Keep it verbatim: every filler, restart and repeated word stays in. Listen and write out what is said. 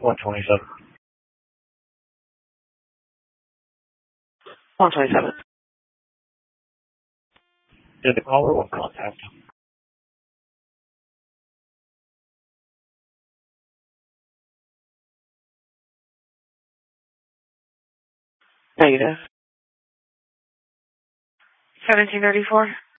one twenty-seven. one twenty-seven. Did the caller or contact? Negative. seventeen thirty-four.